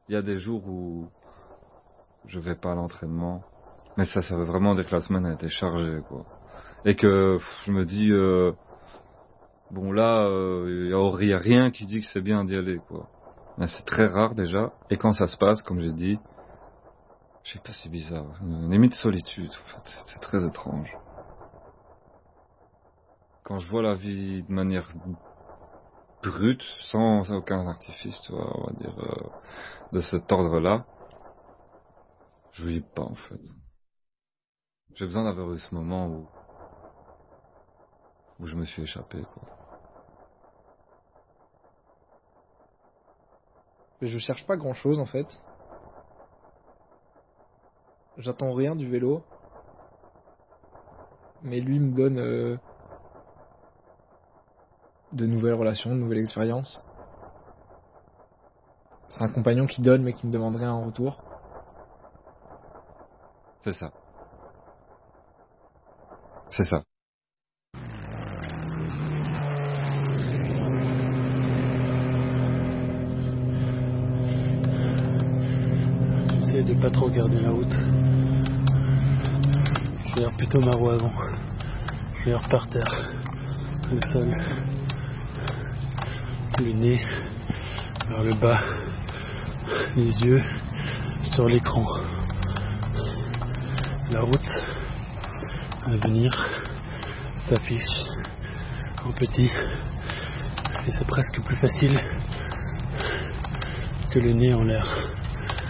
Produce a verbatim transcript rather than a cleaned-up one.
Il y a des jours où je vais pas à l'entraînement, mais ça, ça veut vraiment dire que la semaine a été chargée, quoi. Et que pff, je me dis, euh, bon là, il euh, y, y a rien qui dit que c'est bien d'y aller, quoi. Mais c'est très rare déjà. Et quand ça se passe, comme j'ai dit, je sais pas, c'est bizarre. Une limite solitude, en fait. C'est, c'est très étrange. Quand je vois la vie de manière brute, sans aucun artifice, tu vois, on va dire, euh, de cet ordre-là, je vis pas, en fait. J'ai besoin d'avoir eu ce moment où, où je me suis échappé, quoi. Je cherche pas grand chose en fait. J'attends rien du vélo. Mais lui me donne euh, de nouvelles relations, de nouvelles expériences. C'est un compagnon qui donne mais qui ne demande rien en retour. C'est ça. C'est ça. J'essaie de pas trop regarder la route. Je regarde plutôt ma roue avant. Je regarde par terre, le sol, le nez vers le bas, les yeux sur l'écran. La route à venir s'affiche en petit et c'est presque plus facile que le nez en l'air.